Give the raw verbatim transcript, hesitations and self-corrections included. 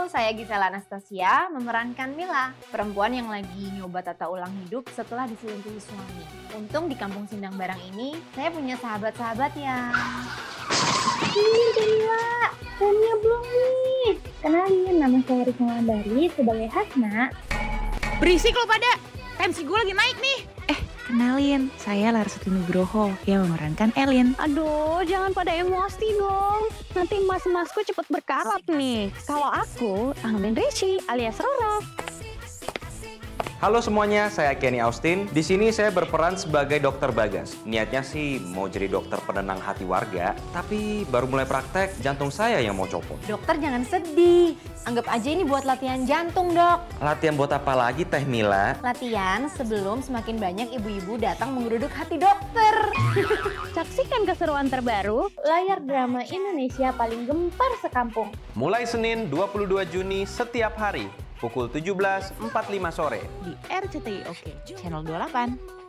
saya Gisela Anastasia memerankan Mila, perempuan yang lagi nyoba tata ulang hidup setelah diselingkuhi suami. Untung di kampung Sindang Barang ini, saya punya sahabat-sahabat yang... Ini Mila, punya belum nih? Kenalin, nama saya Risma Landari sebagai Hasna. Berisik lo pada, tensi gue lagi naik nih. Eh, kenalin, saya Larsati Nugroho yang memerankan Elin. Aduh, jangan pada emosi dong. Nanti mas-masku cepet berkarat nih. Kalau aku, Angelin Rishi alias Roro. Halo semuanya, saya Kenny Austin. Di sini saya berperan sebagai dokter Bagas. Niatnya sih mau jadi dokter penenang hati warga, tapi baru mulai praktek jantung saya yang mau copot. Dokter jangan sedih, anggap aja ini buat latihan jantung, Dok. Latihan buat apa lagi Teh Mila? Latihan sebelum semakin banyak ibu-ibu datang menggeruduk hati dokter. Saksikan keseruan terbaru Layar drama Indonesia paling gempar sekampung. Mulai Senin dua puluh dua Juni setiap hari, pukul tujuh belas empat puluh lima sore. Di R C T I Oke, channel dua puluh delapan.